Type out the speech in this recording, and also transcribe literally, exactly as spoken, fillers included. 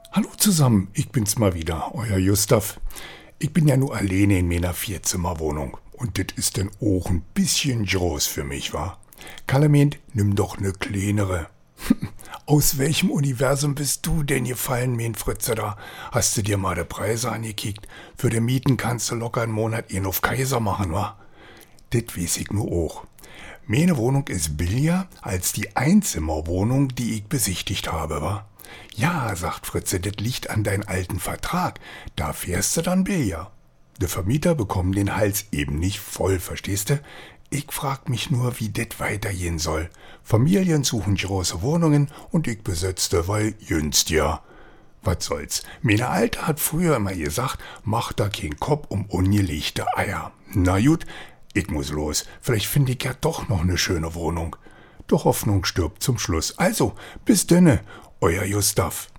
Hallo zusammen, ich bin's mal wieder, euer Justaf. Ich bin ja nur alleine in meiner Vierzimmerwohnung und das ist denn auch ein bisschen groß für mich, wa? Kalle meint, nimm doch ne kleinere. Aus welchem Universum bist du denn gefallen, mein Fritze da? Hast du dir mal die Preise angekickt? Für die Mieten kannst du locker einen Monat ihn auf Kaiser machen, wa? Das weiß ich nur auch. Meine Wohnung ist billiger als die Einzimmerwohnung, die ich besichtigt habe, wa? Ja, sagt Fritze, das liegt an deinem alten Vertrag. Da fährst du dann billiger. Die Vermieter bekommen den Hals eben nicht voll, verstehst du? Ich frag mich nur, wie das weitergehen soll. Familien suchen große Wohnungen und ich besetzte, weil günstiger. Was soll's? Meine Alte hat früher immer gesagt, mach da keinen Kopf um ungelegte Eier. Na gut, ich muss los. Vielleicht finde ich ja doch noch eine schöne Wohnung. Doch Hoffnung stirbt zum Schluss. Also, bis denne, euer Justaf.